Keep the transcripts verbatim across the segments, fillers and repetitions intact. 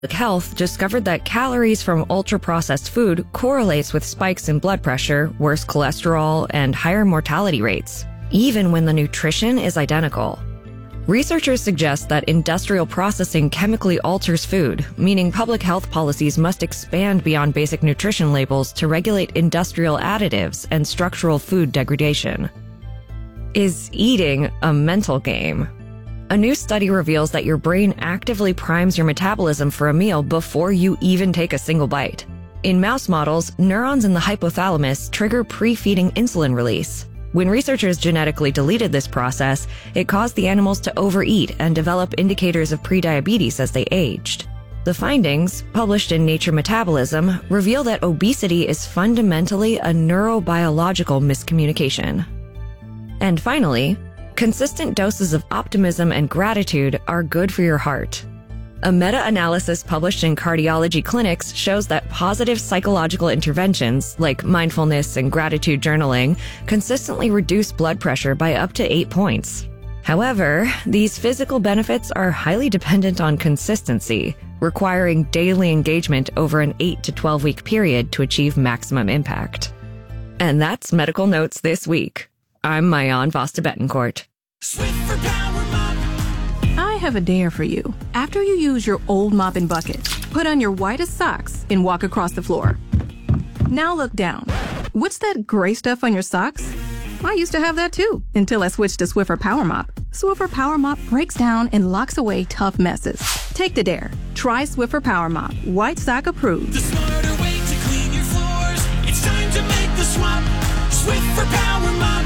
Health discovered that calories from ultra-processed food correlates with spikes in blood pressure, worse cholesterol, and higher mortality rates, even when the nutrition is identical. Researchers suggest that industrial processing chemically alters food, meaning public health policies must expand beyond basic nutrition labels to regulate industrial additives and structural food degradation. Is eating a mental game? A new study reveals that your brain actively primes your metabolism for a meal before you even take a single bite. In mouse models, neurons in the hypothalamus trigger pre-feeding insulin release. When researchers genetically deleted this process, it caused the animals to overeat and develop indicators of prediabetes as they aged. The findings, published in Nature Metabolism, reveal that obesity is fundamentally a neurobiological miscommunication. And finally, consistent doses of optimism and gratitude are good for your heart. A meta-analysis published in Cardiology Clinics shows that positive psychological interventions, like mindfulness and gratitude journaling, consistently reduce blood pressure by up to eight points. However, these physical benefits are highly dependent on consistency, requiring daily engagement over an eight to twelve week period to achieve maximum impact. And that's Medical Notes this week. I'm Mayan Vasta Betancourt. Swiffer Power Mop. I have a dare for you. After you use your old mop and bucket, put on your whitest socks and walk across the floor. Now look down. What's that gray stuff on your socks? I used to have that too, until I switched to Swiffer Power Mop. Swiffer Power Mop breaks down and locks away tough messes. Take the dare. Try Swiffer Power Mop. White sock approved. The smarter way to clean your floors. It's time to make the swap. Swiffer Power Mop.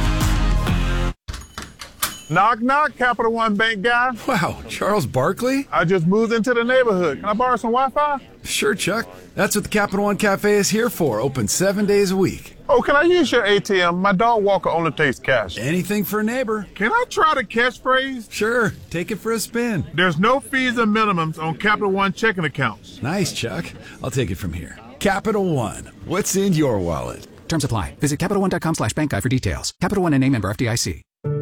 Knock, knock, Capital One Bank guy. Wow, Charles Barkley? I just moved into the neighborhood. Can I borrow some Wi-Fi? Sure, Chuck. That's what the Capital One Cafe is here for, open seven days a week. Oh, can I use your A T M? My dog walker only takes cash. Anything for a neighbor. Can I try the catchphrase? Sure, take it for a spin. There's no fees or minimums on Capital One checking accounts. Nice, Chuck. I'll take it from here. Capital One, what's in your wallet? Terms apply. Visit CapitalOne.com slash bank guide for details. Capital One and name member F D I C.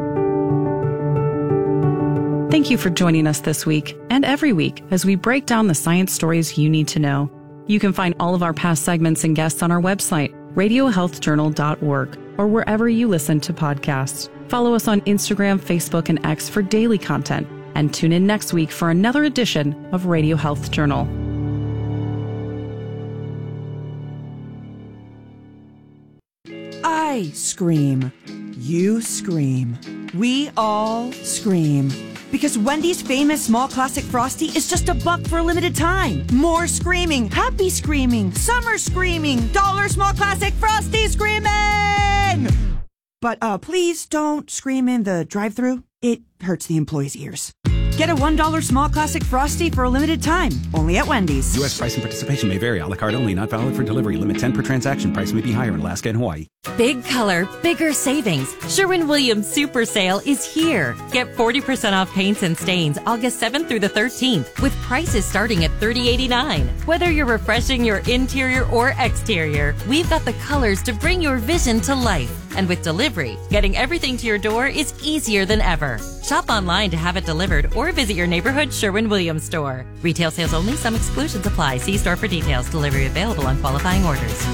Thank you for joining us this week and every week as we break down the science stories you need to know. You can find all of our past segments and guests on our website, radio health journal dot org, or wherever you listen to podcasts. Follow us on Instagram, Facebook, and X for daily content, and tune in next week for another edition of Radio Health Journal. I scream. You scream. We all scream. Because Wendy's famous small classic Frosty is just a buck for a limited time. More screaming, happy screaming, summer screaming, dollar small classic Frosty screaming! But uh, please don't scream in the drive-thru. It hurts the employees' ears. Get a one dollar small classic Frosty for a limited time, only at Wendy's. U S price and participation may vary. A la carte only, not valid for delivery. Limit ten per transaction. Price may be higher in Alaska and Hawaii. Big color, bigger savings. Sherwin-Williams Super Sale is here. Get forty percent off paints and stains August seventh through the thirteenth with prices starting at thirty eighty-nine. Whether you're refreshing your interior or exterior, we've got the colors to bring your vision to life. And with delivery, getting everything to your door is easier than ever. Shop online to have it delivered or visit your neighborhood Sherwin-Williams store. Retail sales only. Some exclusions apply. See store for details. Delivery available on qualifying orders.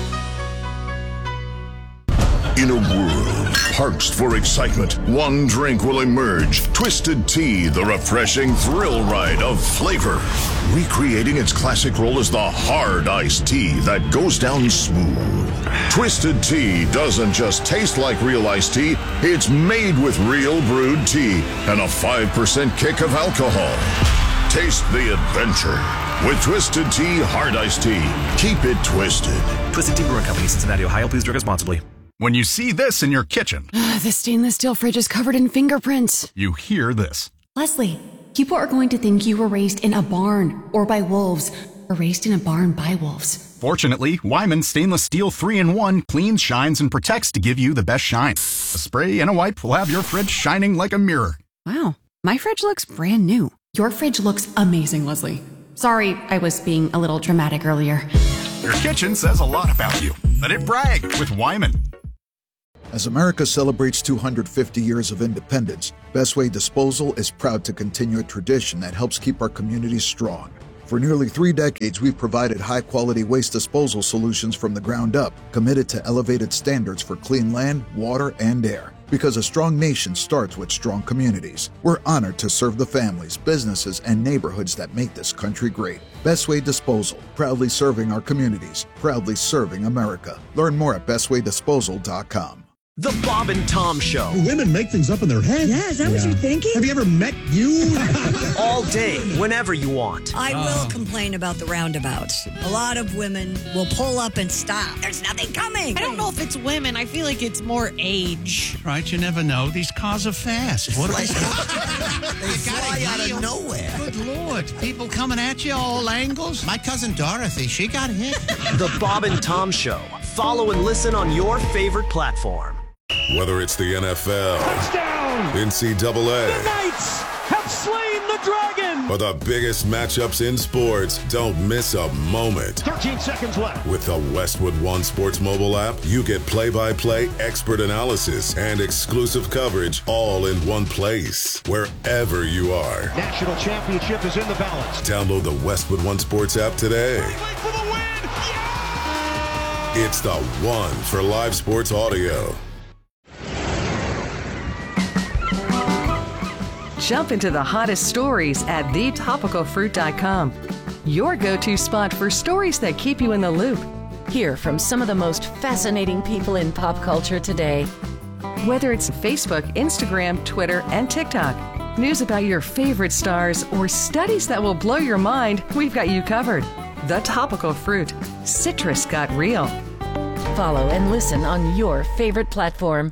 In a world parched for excitement, one drink will emerge. Twisted Tea, the refreshing thrill ride of flavor. Recreating its classic role as the hard iced tea that goes down smooth. Twisted Tea doesn't just taste like real iced tea, it's made with real brewed tea and a five percent kick of alcohol. Taste the adventure with Twisted Tea Hard Iced Tea. Keep it twisted. Twisted Tea Brewing Company, Cincinnati, Ohio. Please drink responsibly. When you see this in your kitchen, the stainless steel fridge is covered in fingerprints. You hear this. Leslie, people are going to think you were raised in a barn or by wolves or raised in a barn by wolves. Fortunately, Wyman Stainless Steel three in one cleans, shines, and protects to give you the best shine. A spray and a wipe will have your fridge shining like a mirror. Wow, my fridge looks brand new. Your fridge looks amazing, Leslie. Sorry, I was being a little dramatic earlier. Your kitchen says a lot about you. Let it brag with Wyman. As America celebrates two hundred fifty years of independence, Bestway Disposal is proud to continue a tradition that helps keep our communities strong. For nearly three decades, we've provided high-quality waste disposal solutions from the ground up, committed to elevated standards for clean land, water, and air. Because a strong nation starts with strong communities. We're honored to serve the families, businesses, and neighborhoods that make this country great. Bestway Disposal, proudly serving our communities, proudly serving America. Learn more at best way disposal dot com. The Bob and Tom Show. Women make things up in their head. Yeah, is that yeah. what you're thinking? Have you ever met you? All day, whenever you want. I uh. will complain about the roundabouts. A lot of women will pull up and stop. There's nothing coming. I don't know if it's women. I feel like it's more age. Right, you never know. These cars are fast. What like, they they fly out of nowhere. Good Lord. People coming at you all angles. My cousin Dorothy, she got hit. The Bob and Tom Show. Follow and listen on your favorite platform. Whether it's the N F L, touchdown, N C double A, the Knights have slain the dragon, or the biggest matchups in sports, don't miss a moment. thirteen seconds left. With the Westwood One Sports mobile app, you get play-by-play expert analysis and exclusive coverage all in one place, wherever you are. National championship is in the balance. Download the Westwood One Sports app today. For the win. Yeah! It's the one for live sports audio. Jump into the hottest stories at the topical fruit dot com. Your go-to spot for stories that keep you in the loop. Hear from some of the most fascinating people in pop culture today. Whether it's Facebook, Instagram, Twitter, and TikTok, news about your favorite stars, or studies that will blow your mind, we've got you covered. The Topical Fruit. Citrus got real. Follow and listen on your favorite platform.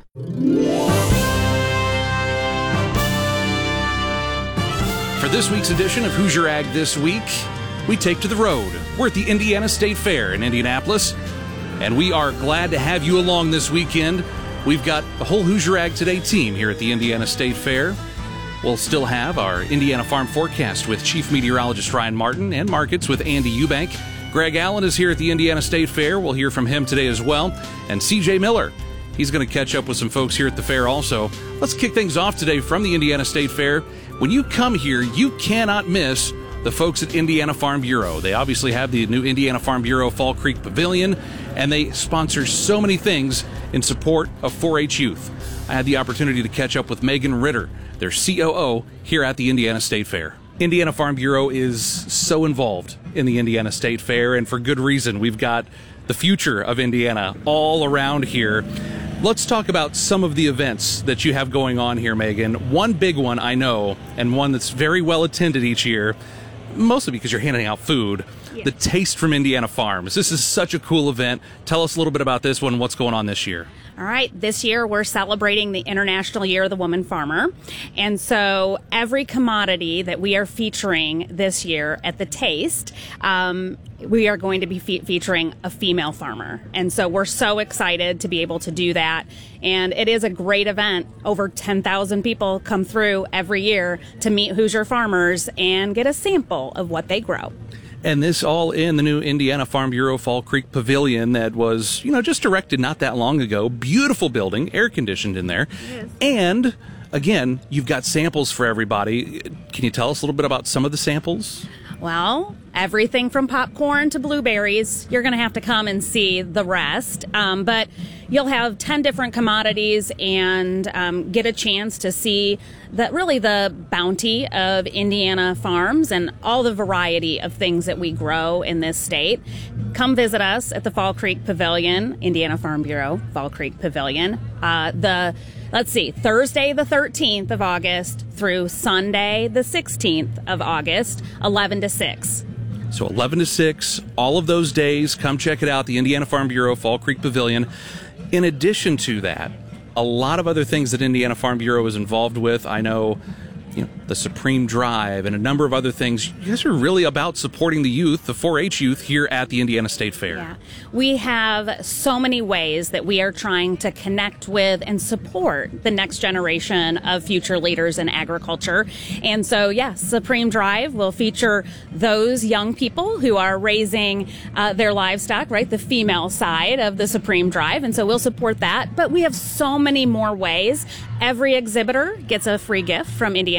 For this week's edition of Hoosier Ag This Week, we take to the road. We're at the Indiana State Fair in Indianapolis, and we are glad to have you along this weekend. We've got the whole Hoosier Ag Today team here at the Indiana State Fair. We'll still have our Indiana Farm Forecast with Chief Meteorologist Ryan Martin and Markets with Andy Eubank. Greg Allen is here at the Indiana State Fair. We'll hear from him today as well. And C J Miller, he's going to catch up with some folks here at the fair also. Let's kick things off today from the Indiana State Fair. When you come here, you cannot miss the folks at Indiana Farm Bureau. They obviously have the new Indiana Farm Bureau Fall Creek Pavilion, and they sponsor so many things in support of four H youth. I had the opportunity to catch up with Megan Ritter, their C O O, here at the Indiana State Fair. Indiana Farm Bureau is so involved in the Indiana State Fair, and for good reason. We've got the future of Indiana all around here. Let's talk about some of the events that you have going on here, Megan. One big one I know, and one that's very well attended each year, mostly because you're handing out food, yeah. The Taste from Indiana Farms. This is such a cool event. Tell us a little bit about this one, what's going on this year. All right, this year we're celebrating the International Year of the Woman Farmer. And so every commodity that we are featuring this year at the Taste, um, we are going to be fe- featuring a female farmer. And so we're so excited to be able to do that. And it is a great event. Over ten thousand people come through every year to meet Hoosier farmers and get a sample of what they grow. And this all in the new Indiana Farm Bureau Fall Creek Pavilion that was, you know, just erected not that long ago. Beautiful building, air conditioned in there. Yes. And again, you've got samples for everybody. Can you tell us a little bit about some of the samples? Well, everything from popcorn to blueberries. You're going to have to come and see the rest. Um, but you'll have ten different commodities and um, get a chance to see that really the bounty of Indiana farms and all the variety of things that we grow in this state. Come visit us at the Fall Creek Pavilion, Indiana Farm Bureau, Fall Creek Pavilion. Uh, the Let's see, Thursday the thirteenth of August through Sunday the sixteenth of August, eleven to six. So eleven to six, all of those days, come check it out, the Indiana Farm Bureau Fall Creek Pavilion. In addition to that, a lot of other things that Indiana Farm Bureau is involved with. I know, you know, the Supreme Drive and a number of other things. You guys are really about supporting the youth, the four H youth here at the Indiana State Fair. Yeah. We have so many ways that we are trying to connect with and support the next generation of future leaders in agriculture. And so, yes, Supreme Drive will feature those young people who are raising uh, their livestock, right, the female side of the Supreme Drive. And so we'll support that. But we have so many more ways. Every exhibitor gets a free gift from Indiana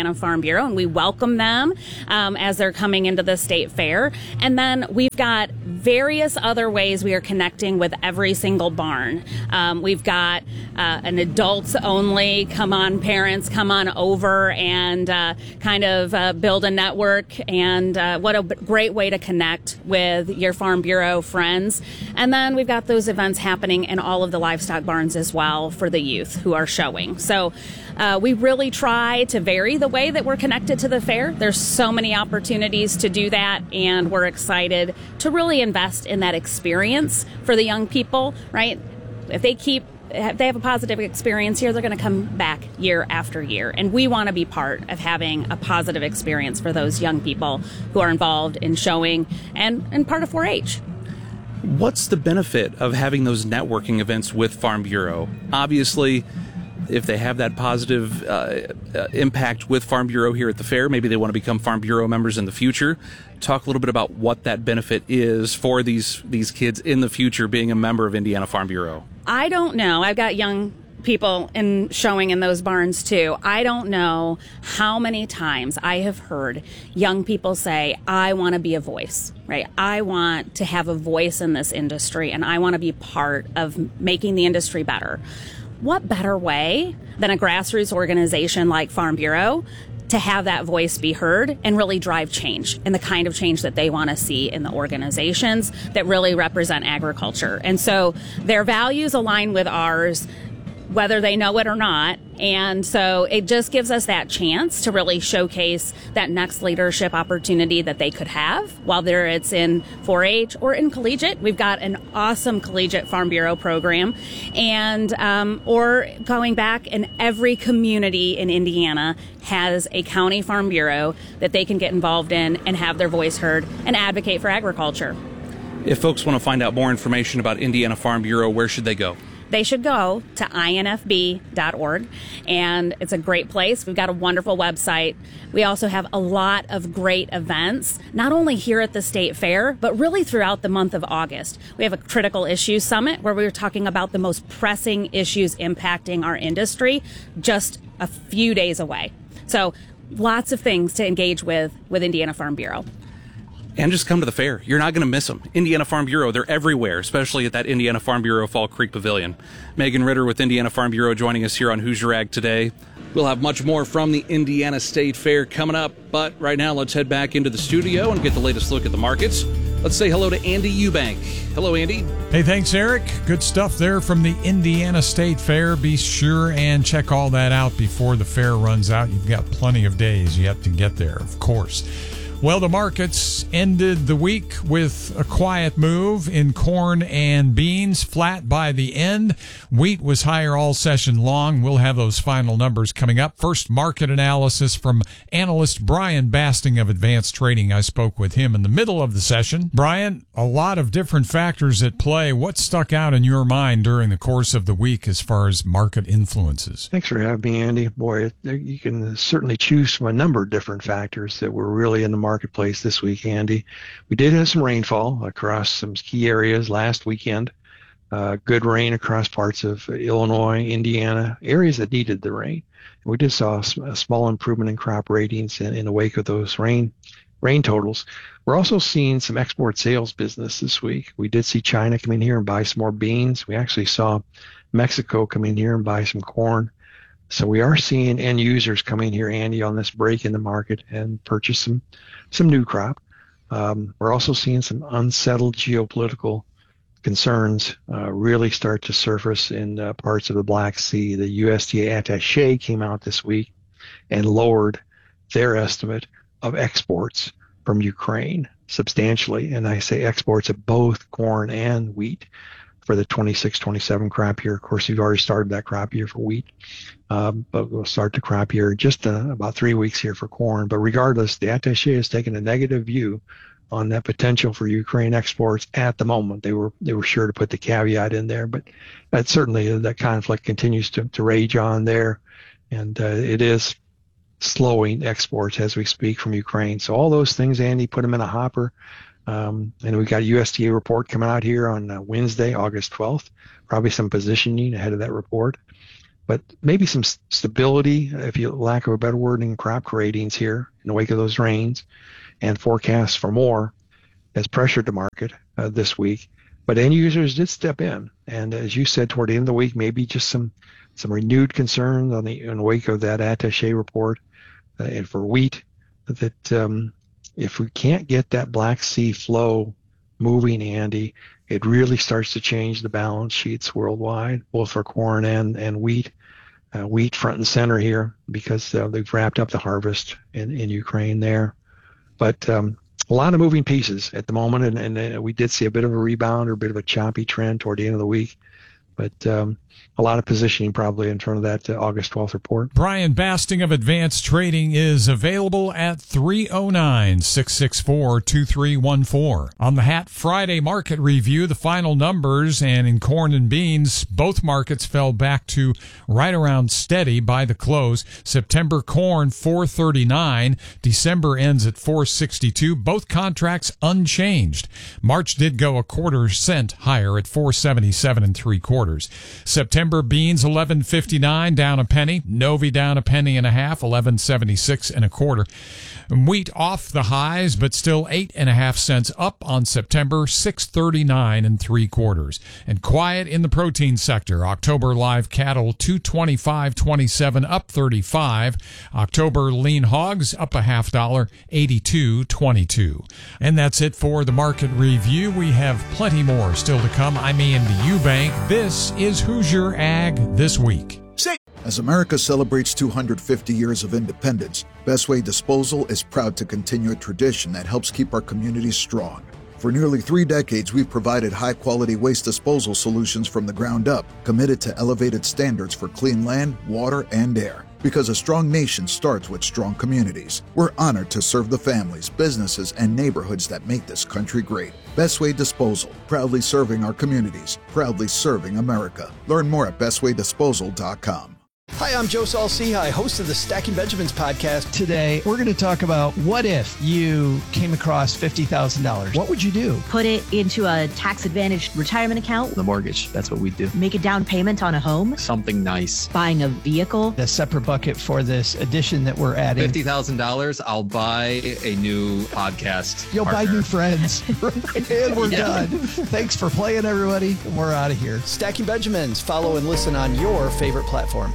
Indiana Farm Bureau, and we welcome them um, as they're coming into the state fair. And then we've got various other ways we are connecting with every single barn. Um, we've got uh, an adults only, come on parents, come on over and uh, kind of uh, build a network. And uh, what a great way to connect with your Farm Bureau friends. And then we've got those events happening in all of the livestock barns as well for the youth who are showing. So uh, we really try to vary the way that we're connected to the fair. There's so many opportunities to do that, and we're excited to really invest in that experience for the young people, right? If they keep if they have a positive experience here, they're going to come back year after year. And we want to be part of having a positive experience for those young people who are involved in showing and, and part of four H. What's the benefit of having those networking events with Farm Bureau? Obviously, if they have that positive uh, uh, impact with Farm Bureau here at the fair, maybe they want to become Farm Bureau members in the future. Talk a little bit about what that benefit is for these these kids in the future being a member of Indiana Farm Bureau. I don't know. I've got young people in showing in those barns too. I don't know how many times I have heard young people say, I want to be a voice, right? I want to have a voice in this industry, and I want to be part of making the industry better. What better way than a grassroots organization like Farm Bureau to have that voice be heard and really drive change and the kind of change that they want to see in the organizations that really represent agriculture. And so their values align with ours, whether they know it or not. And so it just gives us that chance to really showcase that next leadership opportunity that they could have, whether it's in four H or in collegiate. We've got an awesome collegiate Farm Bureau program, and um, or going back, in every community in Indiana has a county Farm Bureau that they can get involved in and have their voice heard and advocate for agriculture. If folks want to find out more information about Indiana Farm Bureau, where should they go? They should go to I N F B dot org, and it's a great place. We've got a wonderful website. We also have a lot of great events, not only here at the State Fair, but really throughout the month of August. We have a Critical Issues Summit where we're talking about the most pressing issues impacting our industry just a few days away. So lots of things to engage with with Indiana Farm Bureau. And just come to the fair. You're not going to miss them. Indiana Farm Bureau, they're everywhere, especially at that Indiana Farm Bureau Fall Creek Pavilion. Megan Ritter with Indiana Farm Bureau joining us here on Hoosier Ag Today. We'll have much more from the Indiana State Fair coming up, but right now let's head back into the studio and get the latest look at the markets. Let's say hello to Andy Eubank. Hello, Andy. Hey, thanks, Eric. Good stuff there from the Indiana State Fair. Be sure and check all that out before the fair runs out. You've got plenty of days yet to get there, of course. Well, the markets ended the week with a quiet move in corn and beans, flat by the end. Wheat was higher all session long. We'll have those final numbers coming up. First, market analysis from analyst Brian Basting of Advanced Trading. I spoke with him in the middle of the session. Brian, a lot of different factors at play. What stuck out in your mind during the course of the week as far as market influences? Thanks for having me, Andy. Boy, you can certainly choose from a number of different factors that were really in the market. marketplace this week, Andy. We did have some rainfall across some key areas last weekend. Uh, good rain across parts of Illinois, Indiana, areas that needed the rain. And we did saw a small improvement in crop ratings in, in the wake of those rain rain totals. We're also seeing some export sales business this week. We did see China come in here and buy some more beans. We actually saw Mexico come in here and buy some corn. So we are seeing end users coming here, Andy, on this break in the market and purchase some, some new crop. Um, we're also seeing some unsettled geopolitical concerns uh, really start to surface in uh, parts of the Black Sea. The U S D A attaché came out this week and lowered their estimate of exports from Ukraine substantially. And I say exports of both corn and wheat for the twenty-six twenty-seven crop year. Of course, we've already started that crop year for wheat, um, but we'll start the crop year just uh, about three weeks here for corn. But regardless, the attaché has taken a negative view on that potential for Ukraine exports at the moment. They were they were sure to put the caveat in there, but that certainly that conflict continues to, to rage on there, and uh, it is slowing exports as we speak from Ukraine. So all those things, Andy, put them in a hopper. Um, and we got a U S D A report coming out here on uh, Wednesday, August twelfth. Probably some positioning ahead of that report. but maybe some stability, if you lack of a better word, in crop ratings here in the wake of those rains, and forecasts for more has pressured the market uh, this week. But end users did step in, and as you said, toward the end of the week, maybe just some some renewed concerns on the in the wake of that attaché report, uh, and for wheat, that um, if we can't get that Black Sea flow moving, Andy, it really starts to change the balance sheets worldwide, both for corn and and wheat. Uh, wheat front and center here because uh, they've wrapped up the harvest in in Ukraine there, but um, a lot of moving pieces at the moment, and, and uh, we did see a bit of a rebound or a bit of a choppy trend toward the end of the week. But um, a lot of positioning probably in front of that uh, August twelfth report. Brian Basting of Advanced Trading is available at three oh nine, six six four, two three one four. On the Hat Friday market review, the final numbers, and in corn and beans, both markets fell back to right around steady by the close. September corn, four thirty-nine. December ends at four sixty-two. Both contracts unchanged. March did go a quarter cent higher at four seventy-seven and three quarters. September beans eleven fifty-nine, down a penny. Novi down a penny and a half, eleven seventy-six and a quarter. Wheat off the highs, but still eight and a half cents up on September, six thirty-nine and three quarters. And quiet in the protein sector. October live cattle two twenty-five twenty-seven, up thirty-five. October lean hogs up a half dollar, eighty-two twenty-two. And that's it for the market review. We have plenty more still to come. I'm Andy Eubank. This is Hoosier Ag This Week. As America celebrates two hundred fifty years of independence, Bestway Disposal is proud to continue a tradition that helps keep our communities strong. For nearly three decades, we've provided high-quality waste disposal solutions from the ground up, committed to elevated standards for clean land, water, and air. Because a strong nation starts with strong communities. We're honored to serve the families, businesses, and neighborhoods that make this country great. Bestway Disposal, proudly serving our communities, proudly serving America. Learn more at bestway disposal dot com. Hi, I'm Joe Saul-Sehy, host of the Stacking Benjamins podcast. Today, we're going to talk about what if you came across fifty thousand dollars. What would you do? Put it into a tax-advantaged retirement account. The mortgage, that's what we do. Make a down payment on a home. Something nice. Buying a vehicle. A separate bucket for this addition that we're adding. fifty thousand dollars, I'll buy a new podcast You'll partner. buy new friends. And we're yeah. done. Thanks for playing, everybody. We're out of here. Stacking Benjamins. Follow and listen on your favorite platform.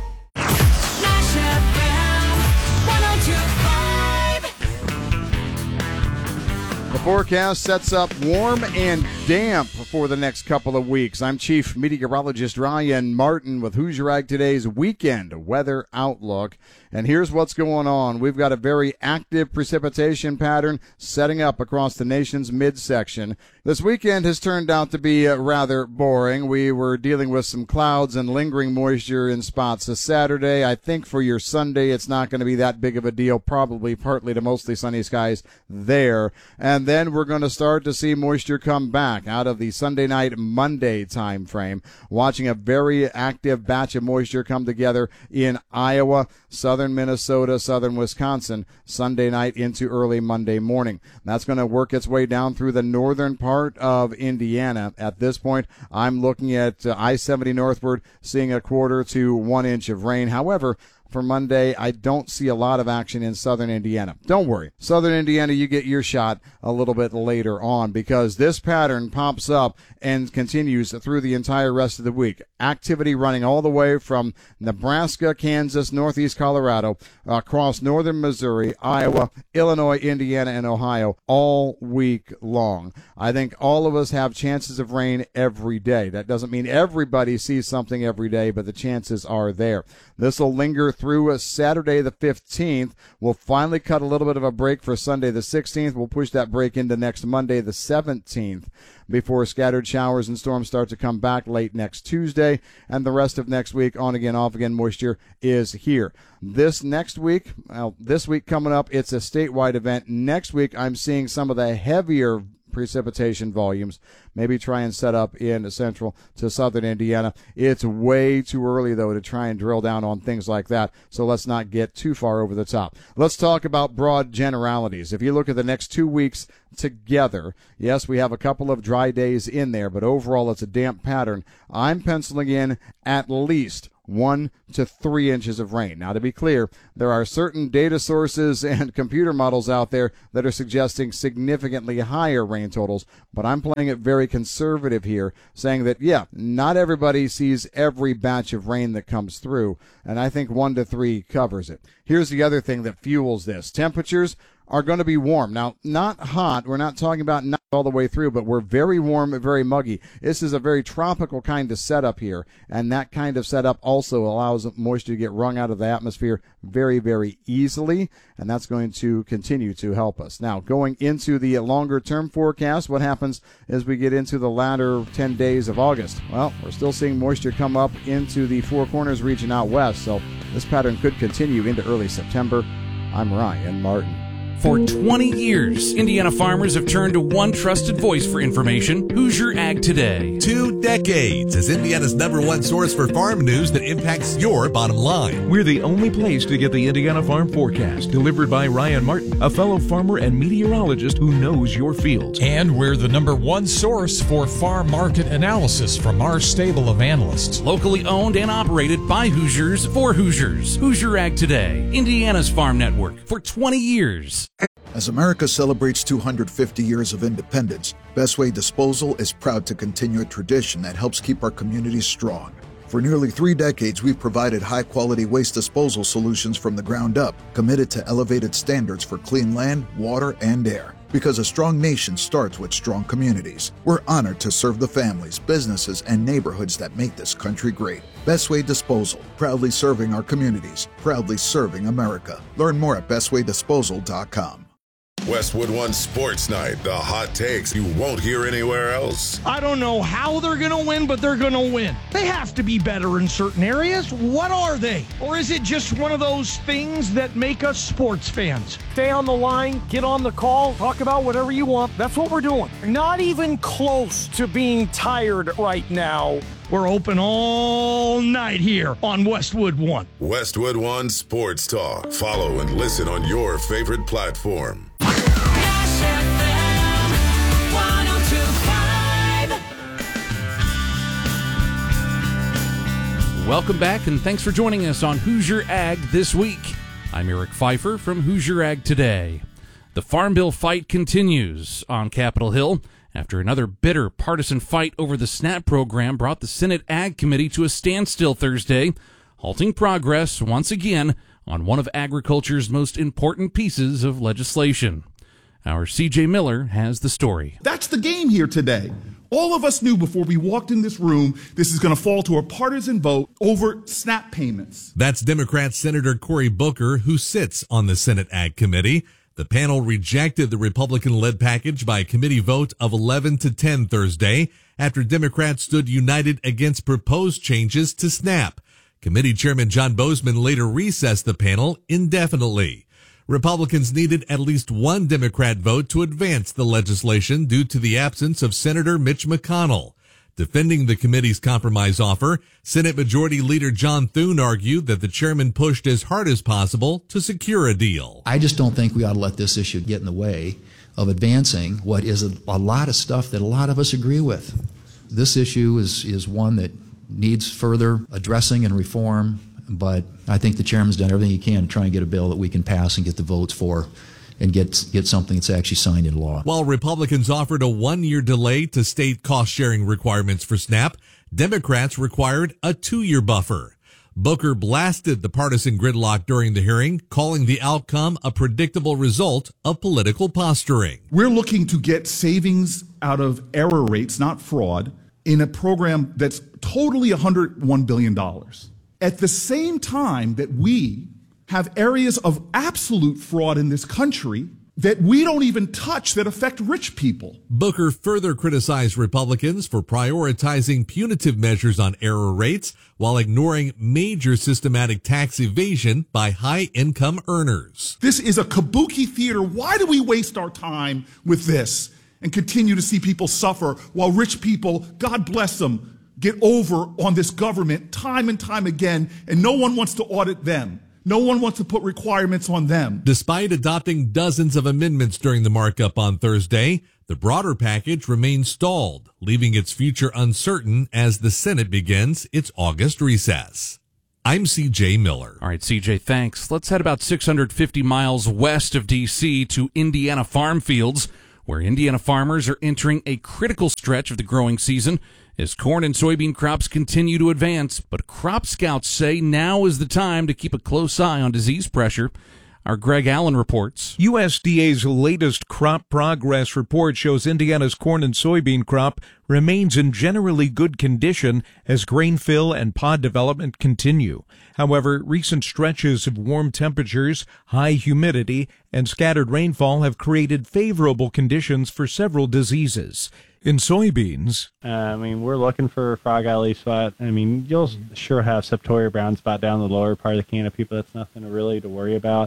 The forecast sets up warm and damp for the next couple of weeks. I'm Chief Meteorologist Ryan Martin with Hoosier Ag Today's weekend weather outlook. And here's what's going on. We've got a very active precipitation pattern setting up across the nation's midsection. This weekend has turned out to be uh, rather boring. We were dealing with some clouds and lingering moisture in spots this Saturday. I think for your Sunday, it's not going to be that big of a deal, probably partly to mostly sunny skies there. And then we're going to start to see moisture come back out of the Sunday night, Monday time frame. Watching a very active batch of moisture come together in Iowa, southern Minnesota, southern Wisconsin, Sunday night into early Monday morning. That's going to work its way down through the northern part of Indiana. At this point, I'm looking at uh, I seventy northward, seeing a quarter to one inch of rain. However, for Monday, I don't see a lot of action in southern Indiana. Don't worry. Southern Indiana, you get your shot a little bit later on because this pattern pops up and continues through the entire rest of the week. Activity running all the way from Nebraska, Kansas, northeast Colorado, across northern Missouri, Iowa, Illinois, Indiana, and Ohio all week long. I think all of us have chances of rain every day. That doesn't mean everybody sees something every day, but the chances are there. This will linger through Saturday the fifteenth. We'll finally cut a little bit of a break for Sunday the sixteenth. We'll push that break into next Monday the seventeenth before scattered showers and storms start to come back late next Tuesday. And the rest of next week, on again, off again moisture is here. This next week, well, this week coming up, it's a statewide event. Next week, I'm seeing some of the heavier precipitation volumes. Maybe try and set up in central to southern Indiana. It's way too early, though, to try and drill down on things like that, so let's not get too far over the top. Let's talk about broad generalities. If you look at the next two weeks together, yes, we have a couple of dry days in there, but overall it's a damp pattern. I'm penciling in at least one to three inches of rain. Now, to be clear, there are certain data sources and computer models out there that are suggesting significantly higher rain totals, but I'm playing it very conservative here, saying that, yeah, not everybody sees every batch of rain that comes through, and I think one to three covers it. Here's the other thing that fuels this. Temperatures are going to be warm. Now, not hot. We're not talking about not all the way through, but we're very warm and very muggy. This is a very tropical kind of setup here, and that kind of setup also allows moisture to get wrung out of the atmosphere very, very easily, and that's going to continue to help us. Now, going into the longer-term forecast, what happens as we get into the latter ten days of August? Well, we're still seeing moisture come up into the Four Corners region out west, so this pattern could continue into early September. I'm Ryan Martin. For twenty years, Indiana farmers have turned to one trusted voice for information, Hoosier Ag Today. Two decades as Indiana's number one source for farm news that impacts your bottom line. We're the only place to get the Indiana Farm Forecast, delivered by Ryan Martin, a fellow farmer and meteorologist who knows your fields. And we're the number one source for farm market analysis from our stable of analysts. Locally owned and operated by Hoosiers for Hoosiers. Hoosier Ag Today, Indiana's farm network for twenty years. As America celebrates two hundred fifty years of independence, Bestway Disposal is proud to continue a tradition that helps keep our communities strong. For nearly three decades, we've provided high-quality waste disposal solutions from the ground up, committed to elevated standards for clean land, water, and air. Because a strong nation starts with strong communities. We're honored to serve the families, businesses, and neighborhoods that make this country great. Bestway Disposal, proudly serving our communities, proudly serving America. Learn more at best way disposal dot com. Westwood One Sports Night, the hot takes you won't hear anywhere else. I don't know how they're going to win, but they're going to win. They have to be better in certain areas. What are they? Or is it just one of those things that make us sports fans? Stay on the line, get on the call, talk about whatever you want. That's what we're doing. Not even close to being tired right now. We're open all night here on Westwood One. Westwood One Sports Talk. Follow and listen on your favorite platform. Welcome back, and thanks for joining us on Hoosier Ag This Week. I'm Eric Pfeiffer from Hoosier Ag Today. The Farm Bill fight continues on Capitol Hill after another bitter partisan fight over the SNAP program brought the Senate Ag Committee to a standstill Thursday, halting progress once again on one of agriculture's most important pieces of legislation. Our C J Miller has the story. That's the game here today. All of us knew before we walked in this room this is going to fall to a partisan vote over SNAP payments. That's Democrat Senator Cory Booker, who sits on the Senate Ag Committee. The panel rejected the Republican-led package by a committee vote of eleven to ten Thursday after Democrats stood united against proposed changes to SNAP. Committee Chairman John Bozeman later recessed the panel indefinitely. Republicans needed at least one Democrat vote to advance the legislation due to the absence of Senator Mitch McConnell. Defending the committee's compromise offer, Senate Majority Leader John Thune argued that the chairman pushed as hard as possible to secure a deal. I just don't think we ought to let this issue get in the way of advancing what is a, a lot of stuff that a lot of us agree with. This issue is, is one that needs further addressing and reform, but I think the chairman's done everything he can to try and get a bill that we can pass and get the votes for and get get something that's actually signed into law. While Republicans offered a one-year delay to state cost-sharing requirements for SNAP, Democrats required a two-year buffer. Booker blasted the partisan gridlock during the hearing, calling the outcome a predictable result of political posturing. We're looking to get savings out of error rates, not fraud, in a program that's totally one hundred one billion dollars. At the same time that we have areas of absolute fraud in this country that we don't even touch that affect rich people. Booker further criticized Republicans for prioritizing punitive measures on error rates while ignoring major systematic tax evasion by high-income earners. This is a kabuki theater. Why do we waste our time with this and continue to see people suffer while rich people, God bless them, get over on this government time and time again, and no one wants to audit them. No one wants to put requirements on them. Despite adopting dozens of amendments during the markup on Thursday, the broader package remains stalled, leaving its future uncertain as the Senate begins its August recess. I'm C J Miller. All right, C J, thanks. Let's head about six hundred fifty miles west of D C to Indiana farm fields, where Indiana farmers are entering a critical stretch of the growing season as corn and soybean crops continue to advance. But crop scouts say now is the time to keep a close eye on disease pressure. Our Greg Allen reports. U S D A's latest crop progress report shows Indiana's corn and soybean crop remains in generally good condition as grain fill and pod development continue. However, recent stretches of warm temperatures, high humidity, and scattered rainfall have created favorable conditions for several diseases. In soybeans, uh, I mean, we're looking for frog eye leaf spot. I mean, you'll sure have Septoria brown spot down the lower part of the canopy, but that's nothing to really to worry about.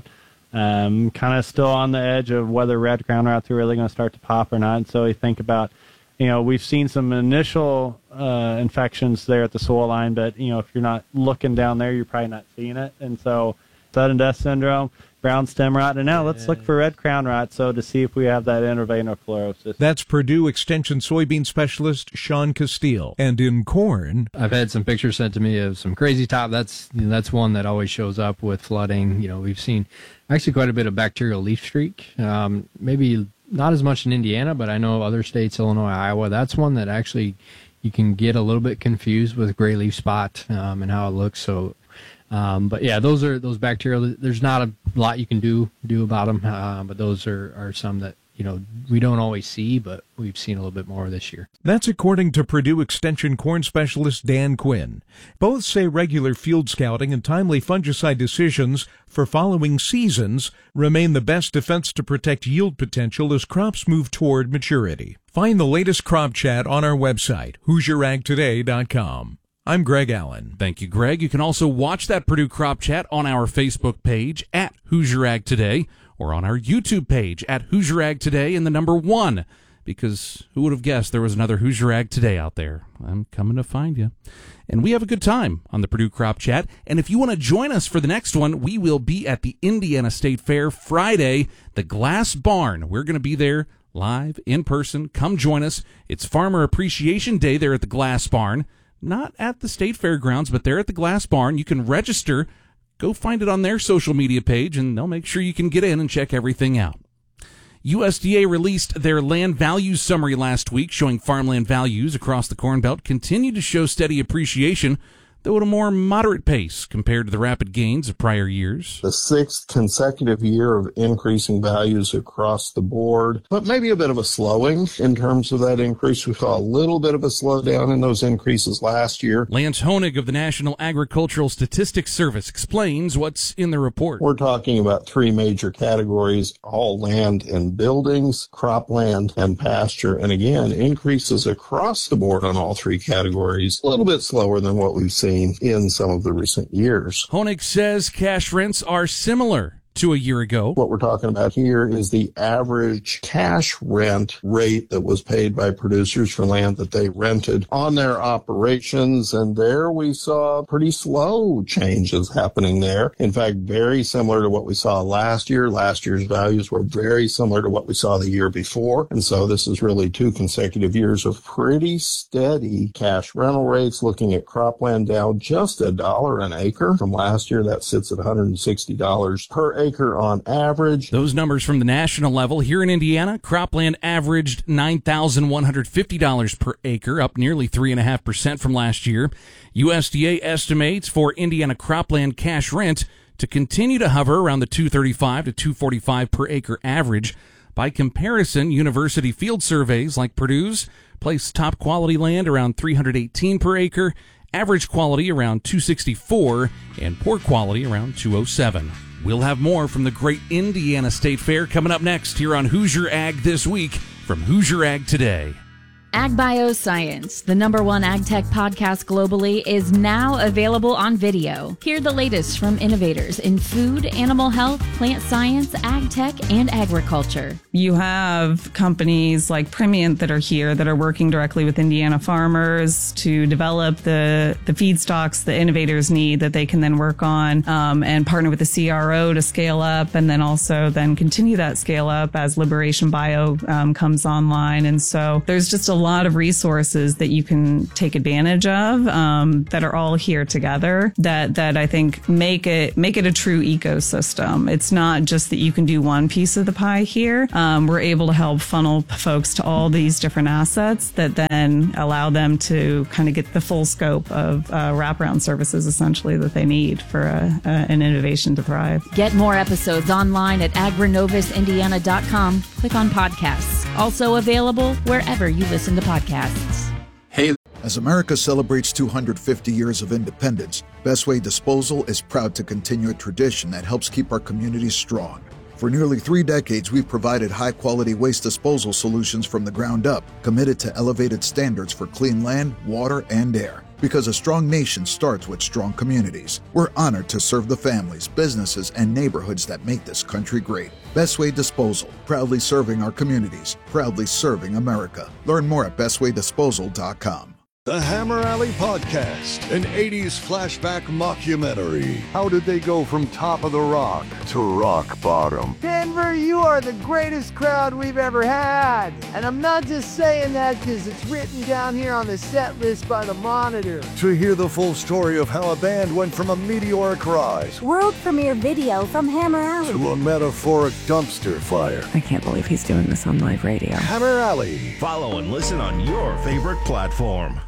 Um, kind of still on the edge of whether red crown rots are really going to start to pop or not. And so we think about, you know, we've seen some initial uh, infections there at the soil line, but, you know, if you're not looking down there, you're probably not seeing it. And so sudden death syndrome, brown stem rot, and now let's look for red crown rot, so to see if we have that intraveinofluorosis. That's Purdue Extension soybean specialist Sean Castile. And in corn, I've had some pictures sent to me of some crazy top. That's you know, that's one that always shows up with flooding. You know, we've seen actually quite a bit of bacterial leaf streak. Um, maybe not as much in Indiana, but I know other states, Illinois, Iowa. That's one that actually you can get a little bit confused with gray leaf spot um, and how it looks. So. Um, but yeah, those are those bacterial. There's not a lot you can do do about them, uh, but those are, are some that you know we don't always see, but we've seen a little bit more this year. That's according to Purdue Extension corn specialist Dan Quinn. Both say regular field scouting and timely fungicide decisions for following seasons remain the best defense to protect yield potential as crops move toward maturity. Find the latest crop chat on our website, hoosier ag today dot com. I'm Greg Allen. Thank you, Greg. You can also watch that Purdue Crop Chat on our Facebook page at Hoosier Ag Today or on our YouTube page at Hoosier Ag Today and the number one, because who would have guessed there was another Hoosier Ag Today out there? I'm coming to find you. And we have a good time on the Purdue Crop Chat. And if you want to join us for the next one, we will be at the Indiana State Fair Friday, the Glass Barn. We're going to be there live, in person. Come join us. It's Farmer Appreciation Day there at the Glass Barn. Not at the State Fairgrounds, but there at the Glass Barn. You can register. Go find it on their social media page, and they'll make sure you can get in and check everything out. U S D A released their land values summary last week, showing farmland values across the Corn Belt continue to show steady appreciation, though at a more moderate pace compared to the rapid gains of prior years. The sixth consecutive year of increasing values across the board, but maybe a bit of a slowing in terms of that increase. We saw a little bit of a slowdown in those increases last year. Lance Honig of the National Agricultural Statistics Service explains what's in the report. We're talking about three major categories: all land and buildings, cropland, and pasture. And again, increases across the board on all three categories, a little bit slower than what we've seen in some of the recent years. Honig says cash rents are similar to a year ago. What we're talking about here is the average cash rent rate that was paid by producers for land that they rented on their operations. And there we saw pretty slow changes happening there. In fact, very similar to what we saw last year. Last year's values were very similar to what we saw the year before. And so this is really two consecutive years of pretty steady cash rental rates. Looking at cropland down just a dollar an acre from last year. That sits at one hundred sixty dollars per acre. Acre on average. Those numbers from the national level. Here in Indiana, cropland averaged nine thousand one hundred fifty dollars per acre, up nearly three point five percent from last year. U S D A estimates for Indiana cropland cash rent to continue to hover around the two hundred thirty-five to two hundred forty-five per acre average. By comparison, university field surveys like Purdue's place top quality land around three hundred eighteen per acre, average quality around two hundred sixty-four, and poor quality around two hundred seven. We'll have more from the great Indiana State Fair coming up next here on Hoosier Ag This Week from Hoosier Ag Today. Ag Bioscience, the number one ag tech podcast globally, is now available on video. Hear the latest from innovators in food, animal health, plant science, ag tech, and agriculture. You have companies like Primient that are here that are working directly with Indiana farmers to develop the, the feedstocks the innovators need that they can then work on um, and partner with the C R O to scale up, and then also then continue that scale up as Liberation Bio um, comes online. And so there's just a lot of resources that you can take advantage of um, that are all here together that that I think make it make it a true ecosystem. It's not just that you can do one piece of the pie here. Um, we're able to help funnel folks to all these different assets that then allow them to kind of get the full scope of uh, wraparound services essentially that they need for a, a, an innovation to thrive. Get more episodes online at agrinovis indiana dot com. Click on podcasts. Also available wherever you listen to podcasts. Hey. As America celebrates two hundred fifty years of independence, Bestway Disposal is proud to continue a tradition that helps keep our communities strong. For nearly three decades, we've provided high-quality waste disposal solutions from the ground up, committed to elevated standards for clean land, water, and air. Because a strong nation starts with strong communities. We're honored to serve the families, businesses, and neighborhoods that make this country great. Bestway Disposal, proudly serving our communities, proudly serving America. Learn more at bestway disposal dot com. The Hammer Alley Podcast, an eighties flashback mockumentary. How did they go from top of the rock to rock bottom? Denver, you are the greatest crowd we've ever had. And I'm not just saying that because it's written down here on the set list by the Monitor. To hear the full story of how a band went from a meteoric rise, world premiere video from Hammer Alley, to a metaphoric dumpster fire. I can't believe he's doing this on live radio. Hammer Alley. Follow and listen on your favorite platform.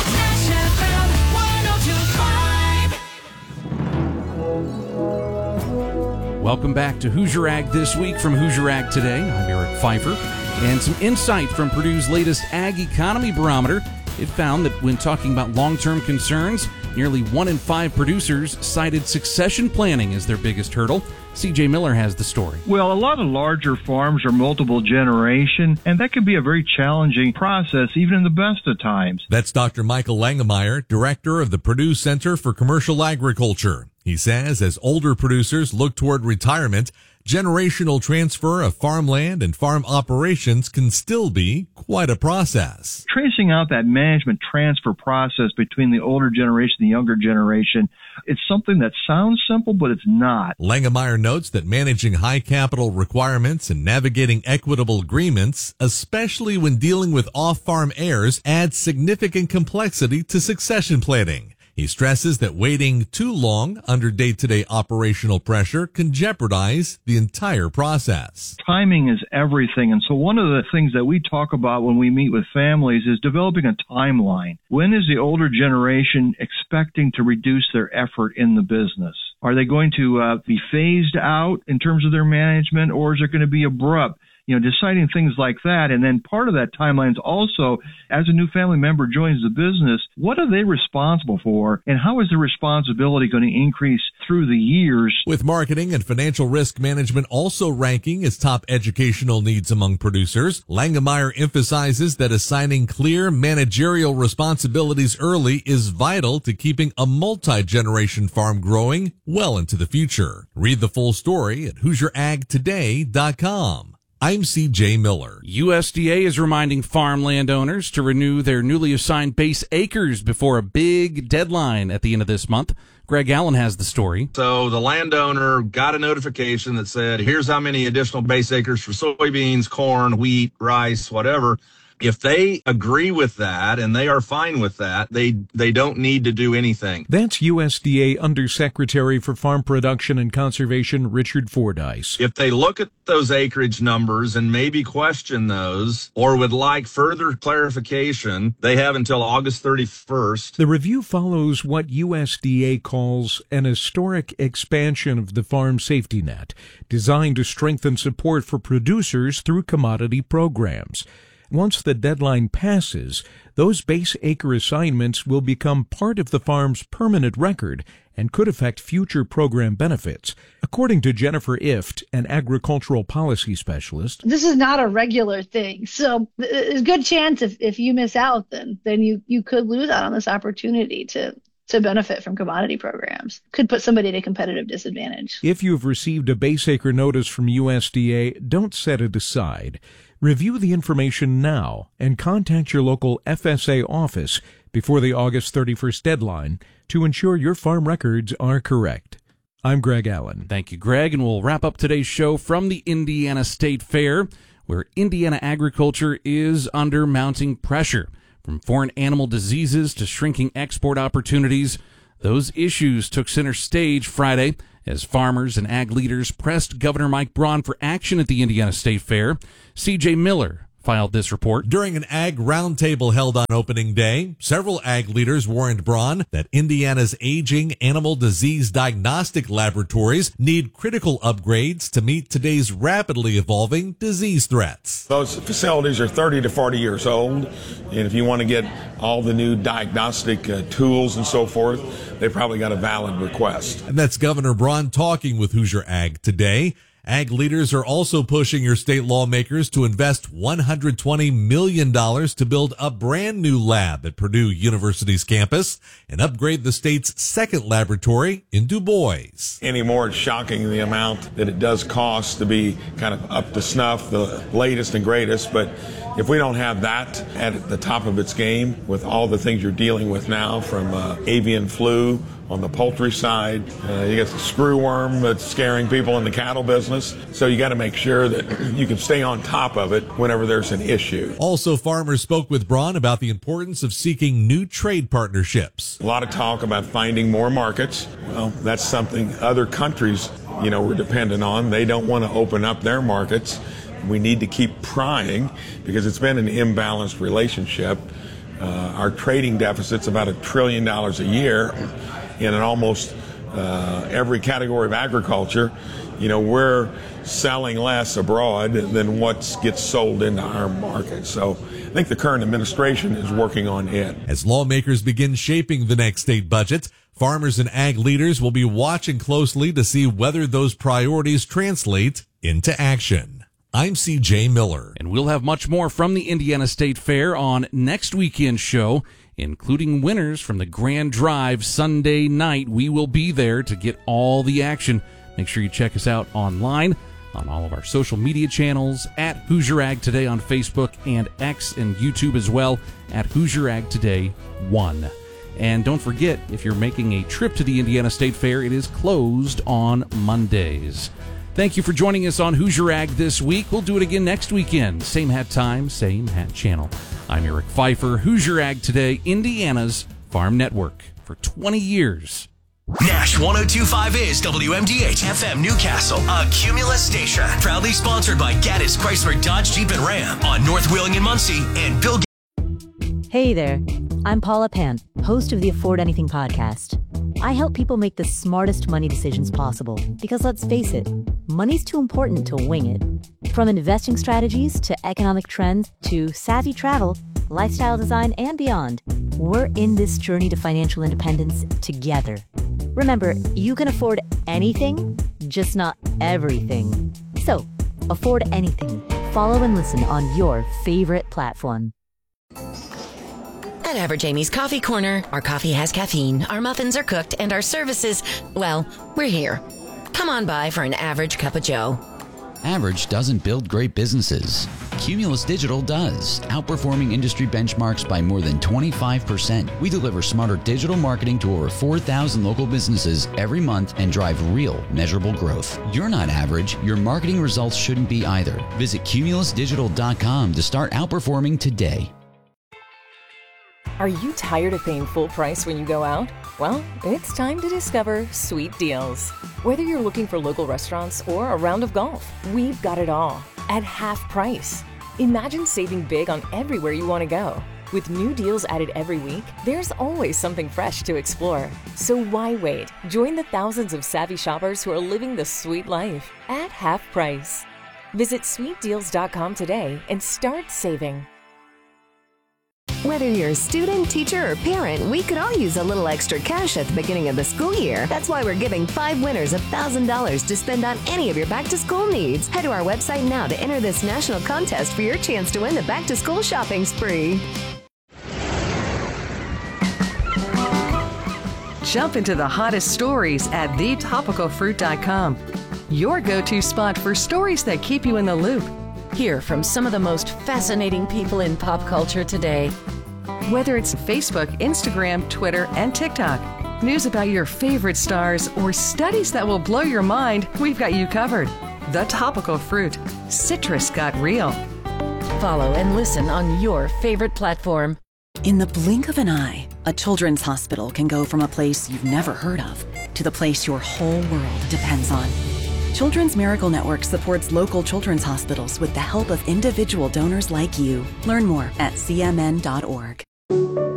Welcome back to Hoosier Ag This Week from Hoosier Ag Today. I'm Eric Pfeiffer. And some insight from Purdue's latest Ag Economy Barometer. It found that when talking about long-term concerns, nearly one in five producers cited succession planning as their biggest hurdle. C J Miller has the story. Well, a lot of larger farms are multiple generation, and that can be a very challenging process, even in the best of times. That's Doctor Michael Langemeyer, director of the Purdue Center for Commercial Agriculture. He says as older producers look toward retirement, generational transfer of farmland and farm operations can still be quite a process. Tracing out that management transfer process between the older generation and the younger generation, it's something that sounds simple, but it's not. Langemeyer notes that managing high capital requirements and navigating equitable agreements, especially when dealing with off-farm heirs, adds significant complexity to succession planning. He stresses that waiting too long under day-to-day operational pressure can jeopardize the entire process. Timing is everything. And so one of the things that we talk about when we meet with families is developing a timeline. When is the older generation expecting to reduce their effort in the business? Are they going to uh, be phased out in terms of their management, or is it going to be abrupt? You know, deciding things like that. And then part of that timeline is also, as a new family member joins the business, what are they responsible for, and how is the responsibility going to increase through the years? With marketing and financial risk management also ranking as top educational needs among producers, Langemeyer emphasizes that assigning clear managerial responsibilities early is vital to keeping a multi-generation farm growing well into the future. Read the full story at hoosier ag today dot com. I'm C J Miller. U S D A is reminding farm landowners to renew their newly assigned base acres before a big deadline at the end of this month. Greg Allen has the story. So the landowner got a notification that said, here's how many additional base acres for soybeans, corn, wheat, rice, whatever. If they agree with that and they are fine with that, they they don't need to do anything. That's U S D A Undersecretary for Farm Production and Conservation Richard Fordyce. If they look at those acreage numbers and maybe question those or would like further clarification, they have until August thirty-first. The review follows what U S D A calls an historic expansion of the farm safety net, designed to strengthen support for producers through commodity programs. Once the deadline passes, those base acre assignments will become part of the farm's permanent record and could affect future program benefits, according to Jennifer Ift, an agricultural policy specialist. This is not a regular thing, so there's a good chance if, if you miss out, then then you, you could lose out on this opportunity to to benefit from commodity programs. Could put somebody at a competitive disadvantage. If you've received a base acre notice from U S D A, don't set it aside. Review the information now and contact your local F S A office before the August thirty-first deadline to ensure your farm records are correct. I'm Greg Allen. Thank you, Greg, and we'll wrap up today's show from the Indiana State Fair where Indiana agriculture is under mounting pressure. From foreign animal diseases to shrinking export opportunities, those issues took center stage Friday as farmers and ag leaders pressed Governor Mike Braun for action at the Indiana State Fair. C J Miller filed this report. During an ag roundtable held on opening day, several ag leaders warned Braun that Indiana's aging animal disease diagnostic laboratories need critical upgrades to meet today's rapidly evolving disease threats. Those facilities are thirty to forty years old, and if you want to get all the new diagnostic uh, tools and so forth, they probably got a valid request. And that's Governor Braun talking with Hoosier Ag today. Ag leaders are also pushing your state lawmakers to invest one hundred twenty million dollars to build a brand new lab at Purdue University's campus and upgrade the state's second laboratory in Du Bois. Anymore, it's shocking the amount that it does cost to be kind of up to snuff, the latest and greatest. But if we don't have that at the top of its game with all the things you're dealing with now, from uh, avian flu on the poultry side, uh, you got the screwworm that's scaring people in the cattle business. So you got to make sure that you can stay on top of it whenever there's an issue. Also, farmers spoke with Braun about the importance of seeking new trade partnerships. A lot of talk about finding more markets. Well, that's something other countries, you know, we're dependent on. They don't want to open up their markets. We need to keep prying because it's been an imbalanced relationship. Uh, our trading deficit's about a trillion dollars a year. In an almost uh, every category of agriculture, you know, we're selling less abroad than what gets sold into our market. So I think the current administration is working on it. As lawmakers begin shaping the next state budget, farmers and ag leaders will be watching closely to see whether those priorities translate into action. I'm C J Miller. And we'll have much more from the Indiana State Fair on next weekend's show, including winners from the Grand Drive Sunday night. We will be there to get all the action. Make sure you check us out online on all of our social media channels, at Hoosier Ag Today on Facebook and X, and YouTube as well, at Hoosier Ag Today one. And don't forget, if you're making a trip to the Indiana State Fair, it is closed on Mondays. Thank you for joining us on Hoosier Ag this week. We'll do it again next weekend. Same hat time, same hat channel. I'm Eric Pfeiffer, Hoosier Ag Today, Indiana's Farm Network for twenty years. Nash one oh two point five is W M D H F M Newcastle, a Cumulus station. Proudly sponsored by Gaddis Chrysler Dodge Jeep and Ram on North Wheeling and Muncie and Bill. Hey there, I'm Paula Pant, host of the Afford Anything podcast. I help people make the smartest money decisions possible because, let's face it, money's too important to wing it. From investing strategies to economic trends to savvy travel, lifestyle design, and beyond, we're in this journey to financial independence together. Remember, you can afford anything, just not everything. So, afford anything. Follow and listen on your favorite platform. At Average Amy's Coffee Corner, our coffee has caffeine, our muffins are cooked, and our services, well, we're here. Come on by for an average cup of joe. Average doesn't build great businesses. Cumulus Digital does, outperforming industry benchmarks by more than twenty-five percent. We deliver smarter digital marketing to over four thousand local businesses every month and drive real, measurable growth. You're not average. Your marketing results shouldn't be either. Visit cumulus digital dot com to start outperforming today. Are you tired of paying full price when you go out? Well, it's time to discover Sweet Deals. Whether you're looking for local restaurants or a round of golf, we've got it all at half price. Imagine saving big on everywhere you want to go. With new deals added every week, there's always something fresh to explore. So why wait? Join the thousands of savvy shoppers who are living the sweet life at half price. Visit sweet deals dot com today and start saving. Whether you're a student, teacher, or parent, we could all use a little extra cash at the beginning of the school year. That's why we're giving five winners one thousand dollars to spend on any of your back-to-school needs. Head to our website now to enter this national contest for your chance to win the back-to-school shopping spree. Jump into the hottest stories at the topical fruit dot com. Your go-to spot for stories that keep you in the loop. Hear from some of the most fascinating people in pop culture today. Whether it's Facebook, Instagram, Twitter, and TikTok, news about your favorite stars, or studies that will blow your mind, we've got you covered. The Topical Fruit. Citrus got real. Follow and listen on your favorite platform. In the blink of an eye, a children's hospital can go from a place you've never heard of to the place your whole world depends on. Children's Miracle Network supports local children's hospitals with the help of individual donors like you. Learn more at c m n dot org.